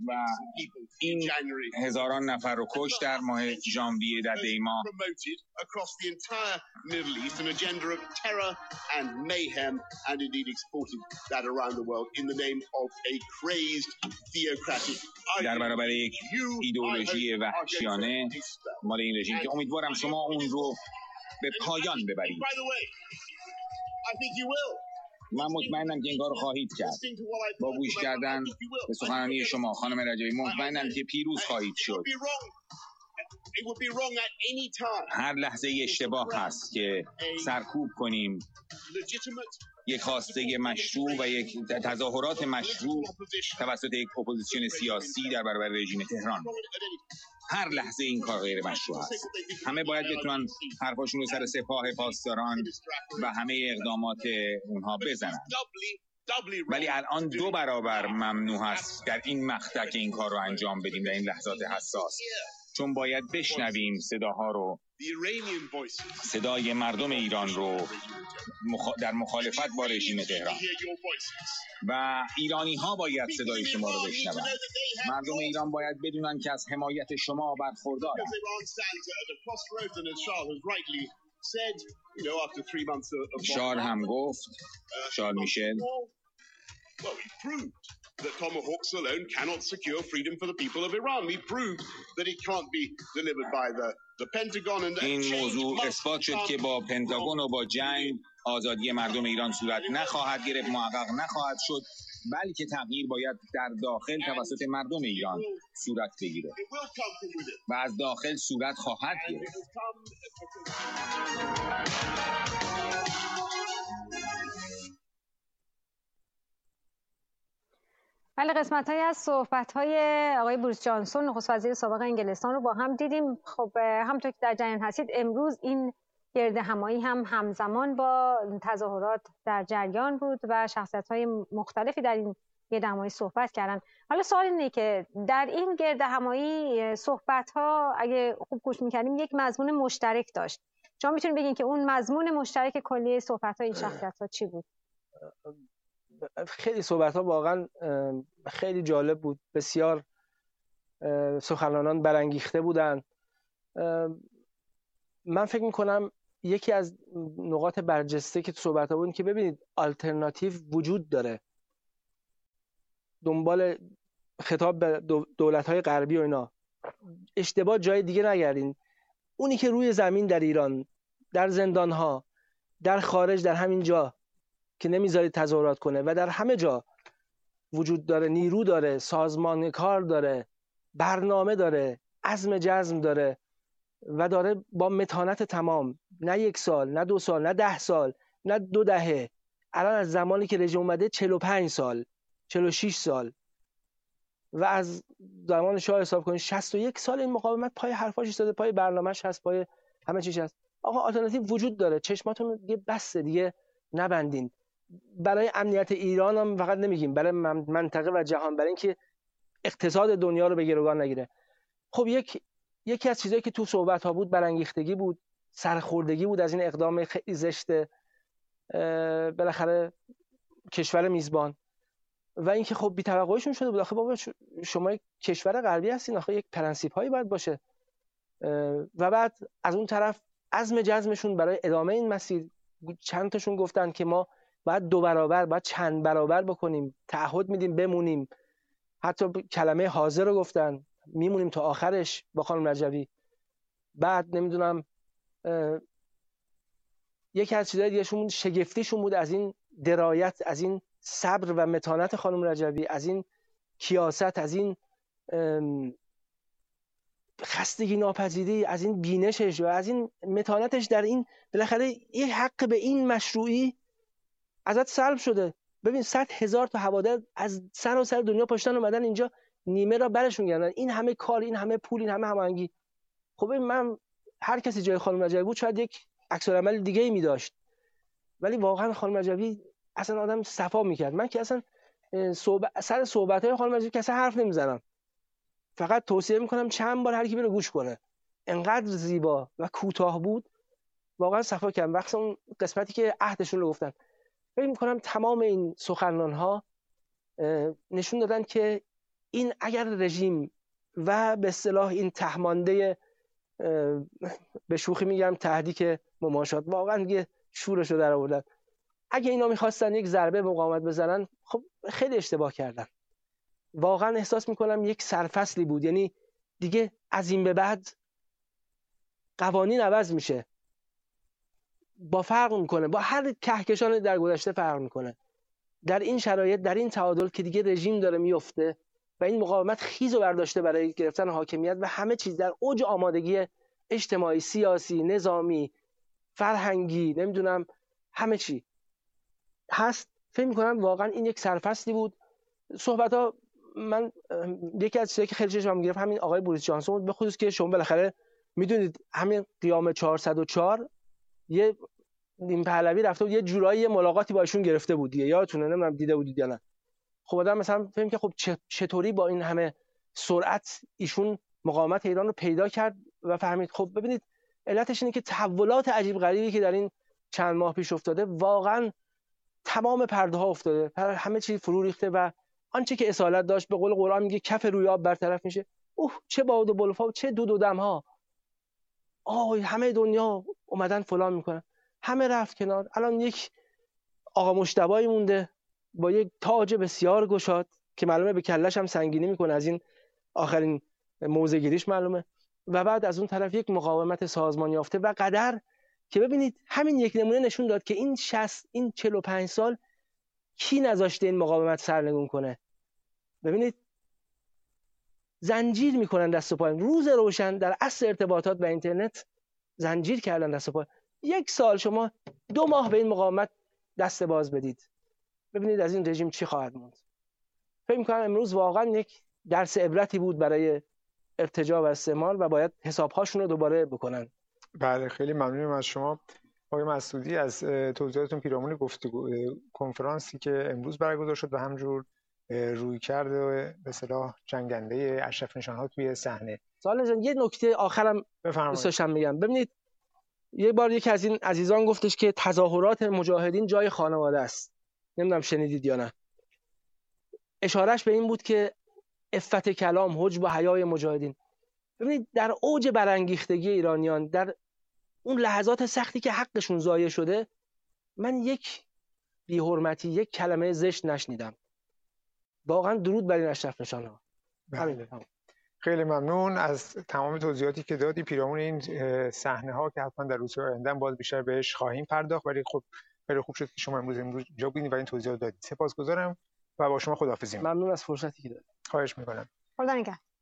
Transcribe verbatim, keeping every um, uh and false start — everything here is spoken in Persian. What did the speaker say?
و این هزاران نفر رو کش در ماه ژانویه در دیما. در برابر یک ایدئولوژی وحشیانه مال این رژیم که امیدوارم شما اون رو به پایان ببرید. من مطمئنم که این کار رو خواهید کرد. با گوش کردن به سخنرانی شما خانم رجبی مطمئنم که پیروز خواهید شد. هر لحظه اشتباه هست که سرکوب کنیم یک خواسته مشروع و یک تظاهرات مشروع توسط یک اپوزیسیون سیاسی در برابر رژیم تهران. هر لحظه این کار غیر مشروع است. همه باید بتونن حرفاشون رو سر سپاه پاسداران و همه اقدامات اونها بزنن. ولی الان دو برابر ممنوع است در این مقطع که این کار رو انجام بدیم در این لحظات حساس، چون باید بشنویم صداها رو، صدای مردم ایران رو در مخالفت با رژیم تهران. و ایرانی ها باید صدای شما رو بشنون. مردم ایران باید بدونن که از حمایت شما برخوردارند. شارل هم گفت، شارل میشل، that tomahawks alone cannot secure freedom for the people of Iran. We proved that it can't be delivered by the the Pentagon and that این موضوع اثبات شد که با پنتاگون و با جنگ آزادی مردم ایران صورت نخواهد گرفت، محقق نخواهد شد، بلکه تغییر باید در داخل توسط مردم ایران صورت بگیره و از داخل صورت خواهد گرفت. بله، قسمت‌هایی از صحبت‌های آقای بوریس جانسون نخست وزیر سابق انگلستان رو با هم دیدیم. خب همونطور که در جریان هستید امروز این گردهمایی هم همزمان با تظاهرات در جریان بود و شخصیت‌های مختلفی در این گردهمایی صحبت کردن. حالا سوال اینه که در این گردهمایی صحبت‌ها اگه خوب گوش می‌کردیم یک مضمون مشترک داشت. شما می‌تونید بگین که اون مضمون مشترک کلی صحبت‌های این شخصیت‌ها چی بود؟ خیلی صحبت ها واقعا خیلی جالب بود. بسیار سخنرانان برانگیخته بودند. من فکر میکنم یکی از نقاط برجسته که تو صحبت ها بود که ببینید آلترناتیو وجود داره. دنبال خطاب به دولت های غربی و اینا اشتباه جای دیگه نگردین. اونی که روی زمین در ایران، در زندان ها، در خارج، در همین جا که نمیذارید تظاهرات کنه و در همه جا وجود داره، نیرو داره، سازمان کار داره، برنامه داره، عزم جزم داره و داره با متانت تمام، نه یک سال، نه دو سال، نه ده سال، نه دو دهه، الان از زمانی که رژیم اومده چهل و پنج سال، چهل و شش سال و از زمان شاه حساب کنید شصت و یک سال این مقاومت پای حرفاش ایستاده، پای برنامه‌اش هست، پای همه چیز هست. آقا آلترناتیو وجود داره، چشماتون دیگه بسته، دیگه نبندین. برای امنیت ایران هم فقط نمیگیم، برای منطقه و جهان، برای اینکه اقتصاد دنیا رو به گروگان نگیره. خب یک یکی از چیزایی که تو صحبت ها بود برانگیختگی بود، سرخوردگی بود از این اقدام خیلی زشت بالاخره کشور میزبان و اینکه خب بی‌توقعیشون شده بود. آخه بابا شما یک کشور غربی هستین، آخه یک پرنسیپ هایی باید باشه. و بعد از اون طرف عزم جزمشون برای ادامه این مسیر، چند تاشون گفتن که ما باید دو برابر، باید چند برابر بکنیم، تعهد میدیم بمونیم. حتی کلمه حاضر رو گفتن، میمونیم تا آخرش با خانم رجبی. بعد نمیدونم یکی از چیزای دیگه‌شون شگفتیشون بود از این درایت، از این صبر و متانت خانم رجبی، از این کیاست، از این خستگی ناپذیری، از این بینشش و از این متانتش در این بالاخره یه حق به این مشروعی ازت سلب شده. ببین صد هزار تا هوادار از سراسر دنیا پشتن اومدن اینجا، نیمه را برشون گردن، این همه کار، این همه پول، این همه هماهنگی. خب ببین من هر کسی جای خانم رجبی بود شاید یک عکس العمل دیگه ای می داشت، ولی واقعا خانم رجبی اصلا آدم صفا میکرد. من که اصلا صحبت سر صحبت های خانم رجبی که اصلا حرف نمیزنم، فقط توصیه میکنم چند بار هر کی بره گوش کنه. انقدر زیبا و کوتاه بود، واقعا صفا کرد. وقتی اون قسمتی که عهدشون رو گفتن، فکر میکنم تمام این سخنران‌ها نشون دادن که این اگر رژیم و به اصطلاح این تهمانده به شوخی میگم تهدیک مماشات واقعا دیگه شورش رو در آوردن، اگه اینا میخواستن یک ضربه مقاومت بزنن خب خیلی اشتباه کردن. واقعا احساس میکنم یک سرفصلی بود، یعنی دیگه از این به بعد قوانین عوض میشه، با فرق میکنه، با هر کهکشان در گذشته فرق میکنه. در این شرایط، در این تعادل که دیگه رژیم داره میفته و این مقاومت خیز و برداشته برای گرفتن حاکمیت و همه چیز در اوج آمادگی اجتماعی، سیاسی، نظامی، فرهنگی، نمیدونم همه چی هست، فکر میکنم واقعا این یک سرفصلی بود. صحبت ها، من یکی از چیزایی که خیلی چشمم گرفت همین آقای بوریس جانسون بود، به خصوص که شما بالاخره میدونید همین قیام چهارصد و چهار یه نیم پهلوی رفته بود یه جورایی یه ملاقاتی با ایشون گرفته بود دیگه، یادتونه؟ نمیدونم دیده بودید یا نه. خب آدم مثلا فهم که خب چطوری با این همه سرعت ایشون مقاومت ایران رو پیدا کرد و فهمید. خب ببینید علتش اینه که تحولات عجیب غریبی که در این چند ماه پیش افتاده، واقعا تمام پرده ها افتاده، همه چی فرو ریخته و آنچه که اصالت داشت به قول قرآن میگه کف روی آب برطرف میشه. اوه چه باد و بلفا و چه دود و دم ها، آی همه دنیا اومدن فلان میکنن، همه رفت کنار. الان یک آقا مجتبی مونده با یک تاج بسیار گشاد که معلومه به کلش هم سنگینی میکنه، از این آخرین موضع گیریش معلومه، و بعد از اون طرف یک مقاومت سازمان یافته و قدر که ببینید همین یک نمونه نشون داد که این شصت این چهل و پنج سال کی نذاشته این مقاومت سرنگون کنه. ببینید زنجیر میکنن دست و پای، روز روشن در عصر ارتباطات و اینترنت زنجیر کردن دست و پای. یک سال شما دو ماه به این مقاومت دست باز بدید، ببینید از این رژیم چی خواهد موند. فکر می‌کنم امروز واقعا یک درس عبرتی بود برای ارتجاع و استعمار و باید حساب‌هاشون رو دوباره بکنن. بله خیلی ممنونم از شما آقای مسعودی از توضیحاتتون پیرامون گفتگو کنفرانسی که امروز برگزار شد و همجور روی کرده به اصطلاح جنگنده اشرف نشان‌ها توی صحنه. سوال جان یه نکته آخرم دوستشم میگم. ببینید یه بار یکی از این عزیزان گفتش که تظاهرات مجاهدین جای خانواده است، نمیدونم شنیدید یا نه. اشارهش به این بود که عفت کلام، حجب و حیای مجاهدین. ببینید در اوج برانگیختگی ایرانیان، در اون لحظات سختی که حقشون ضایع شده، من یک بی‌حرمتی، یک کلمه زشت نشنیدم. واقعا درود بر این اشرف نشان‌ها. همین. خیلی ممنون از تمام توضیحاتی که دادی پیرامون این صحنه ها که حتما در روزهای آینده باز بیشتر بهش خواهیم پرداخت، ولی خب خیلی خوب شد که شما امروز امروز اینجا بودین و این توضیحات دادید. سپاسگزارم و با شما خداحافظی می‌کنم. ممنون از فرصتی که دادید. خواهش می‌کنم. خدا نگهدار.